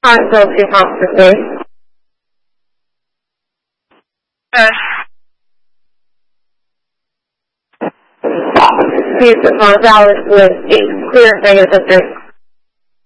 Philadelphia Hospital. Please upon Dallas with 8 clear negative